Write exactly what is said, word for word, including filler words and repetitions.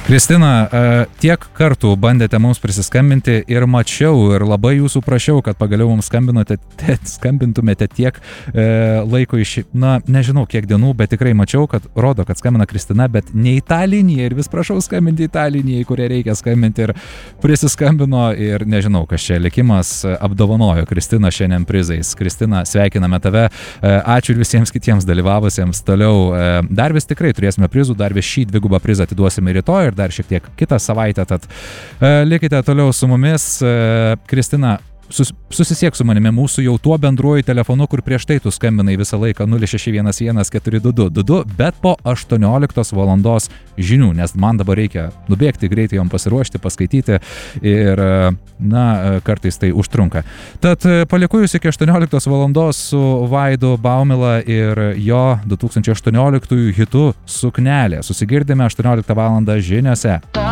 Kristina, tiek kartų bandėte mums prisiskambinti ir mačiau ir labai jūsų prašiau, kad pagaliau mums skambinote, skambintumėte tiek e, laiko iš, na, nežinau kiek dienų, bet tikrai mačiau, kad rodo, kad skambina Kristina, bet ne į tą liniją ir vis prašau skambinti į tą liniją, į kurią reikia skambinti ir prisiskambino ir nežinau, kas čia likimas apdovanojo Kristiną šiandien prizais. Kristina, sveikiname tave, e, ačiū ir visiems kitiems dalyvavusiems. Toliau e, dar vis tikrai turėsime prizų, dar vis šį dvigubą prizą atiduosime rytoj ir dar šiek tiek kitą savaitę, tad e, likite toliau su mumis. E, Kristina, sus, susisiek su manimi mūsų jau tuo bendruoju telefonu, kur prieš tai tu skambinai visą laiką nulis šeši vienas vienas keturi du du du du, bet po aštuonioliktos valandos žinių, nes man dabar reikia nubėgti greitai jom pasiruošti, paskaityti ir, na, kartais tai užtrunka. Tad palieku jūs iki aštuonioliktos valandos su Vaidu Baumila ir jo du tūkstančiai aštuonioliktųjų hitu Suknelė. Susigirdime aštuonioliktą valandą žiniose.